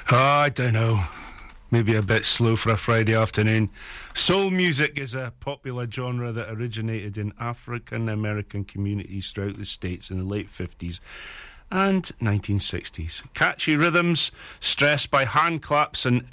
Oh, I don't know. Maybe a bit slow for a Friday afternoon. Soul music is a popular genre that originated in African American communities throughout the States in the late 50s and 1960s. Catchy rhythms, stressed by hand claps and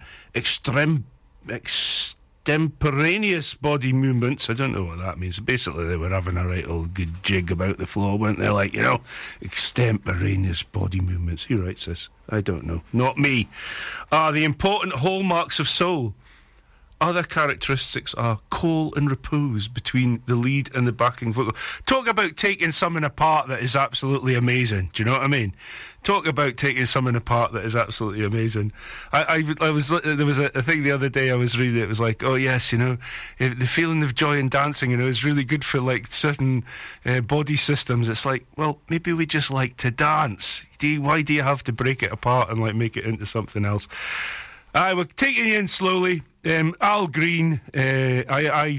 extemporaneous body movements. I don't know what that means. Basically, they were having a right old good jig about the floor, weren't they? Like, extemporaneous body movements. Who writes this? I don't know. Not me. The important hallmarks of soul. Other characteristics are cool and repose between the lead and the backing vocal. Talk about taking something apart that is absolutely amazing. Do you know what I mean? Talk about taking something apart that is absolutely amazing. There was a thing the other day I was reading. It was like, oh yes, the feeling of joy in dancing, is really good for like certain body systems. It's like, well, maybe we just like to dance. Why do you have to break it apart and like make it into something else? We're taking you in slowly. Al Green. I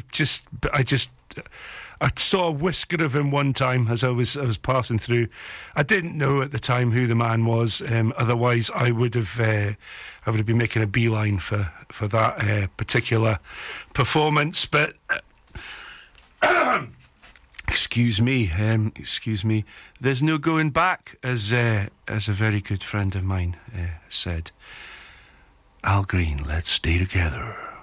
saw a whisker of him one time as I was passing through. I didn't know at the time who the man was. Otherwise, I would have been making a beeline for that particular performance. But excuse me. There's no going back, as a very good friend of mine said. Al Green, let's stay together.